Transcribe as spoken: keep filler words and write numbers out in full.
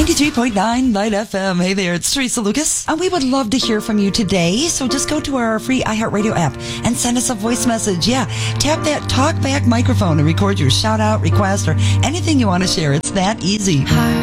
ninety-three point nine Light F M. Hey there, it's Teresa Lucas. And we would love to hear from you today. So just go to our free iHeartRadio app and send us a voice message. Yeah, tap that talk back microphone and record your shout out, request, or anything you want to share. It's that easy.